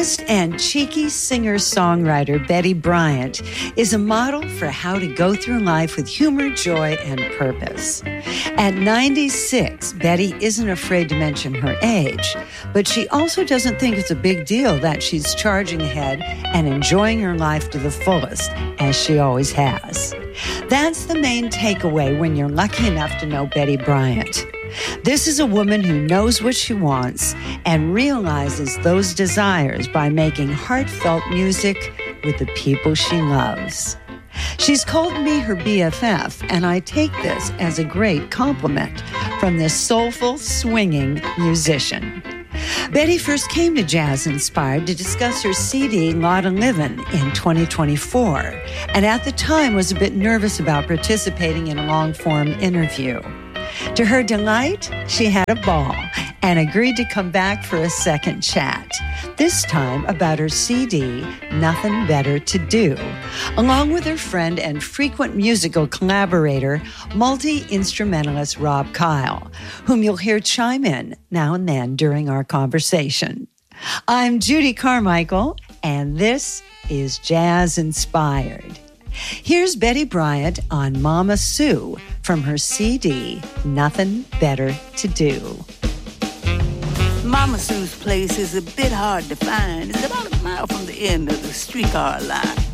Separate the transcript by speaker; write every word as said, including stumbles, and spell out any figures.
Speaker 1: And cheeky singer-songwriter Betty Bryant is a model for how to go through life with humor, joy, and purpose. At ninety-six, Betty isn't afraid to mention her age, but she also doesn't think it's a big deal that she's charging ahead and enjoying her life to the fullest, as she always has. That's the main takeaway when you're lucky enough to know Betty Bryant. This is a woman who knows what she wants and realizes those desires by making heartfelt music with the people she loves. She's called me her B F F, and I take this as a great compliment from this soulful, swinging musician. Betty first came to Jazz Inspired to discuss her C D, Lotta Livin', in twenty twenty-four, and at the time was a bit nervous about participating in a long-form interview. To her delight, she had a ball and agreed to come back for a second chat, this time about her C D, Nothing Better to Do, along with her friend and frequent musical collaborator, multi-instrumentalist Rob Kyle, whom you'll hear chime in now and then during our conversation. I'm Judy Carmichael, and this is Jazz Inspired. Here's Betty Bryant on Mama Sue from her C D, Nothing Better to Do.
Speaker 2: Mama Sue's place is a bit hard to find. It's about a mile from the end of the streetcar line.